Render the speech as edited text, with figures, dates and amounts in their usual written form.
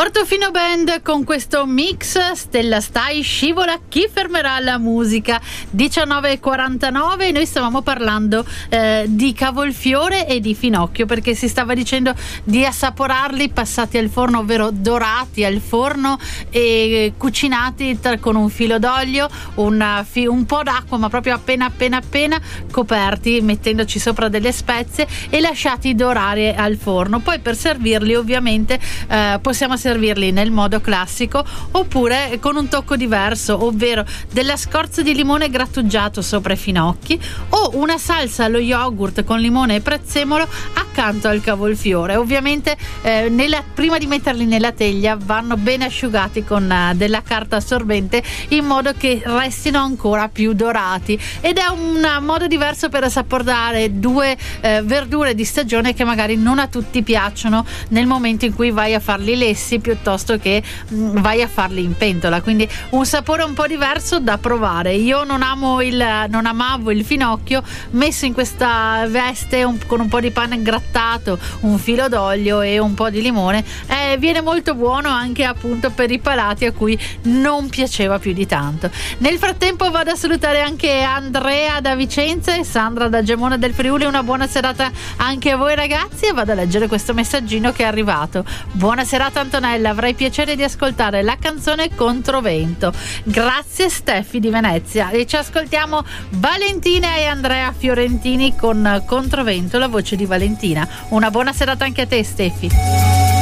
Portofino Band con questo mix Stella stai, scivola, chi fermerà la musica. 19:49. Noi stavamo parlando di cavolfiore e di finocchio, perché si stava dicendo di assaporarli passati al forno, ovvero dorati al forno e cucinati con un filo d'olio, un po' d'acqua, ma proprio appena coperti, mettendoci sopra delle spezie e lasciati dorare al forno. Poi per servirli ovviamente possiamo servirli nel modo classico oppure con un tocco diverso, ovvero della scorza di limone grattugiato sopra i finocchi o una salsa allo yogurt con limone e prezzemolo accanto al cavolfiore. Ovviamente prima di metterli nella teglia vanno bene asciugati con della carta assorbente in modo che restino ancora più dorati, ed è un modo diverso per assaporare due verdure di stagione che magari non a tutti piacciono nel momento in cui vai a farli lessi piuttosto che vai a farli in pentola, quindi un sapore un po' diverso da provare. Io non amavo il finocchio messo in questa veste con un po' di pane grattato, un filo d'olio e un po' di limone, viene molto buono anche appunto per i palati a cui non piaceva più di tanto. Nel frattempo vado a salutare anche Andrea da Vicenza e Sandra da Gemona del Friuli. Una buona serata anche a voi ragazzi, e vado a leggere questo messaggino che è arrivato. Buona serata Antonella, avrai piacere di ascoltare la canzone Controvento. Grazie Steffi di Venezia, e ci ascoltiamo Valentina e Andrea Fiorentini con Controvento, la voce di Valentina. Una buona serata anche a te Steffi.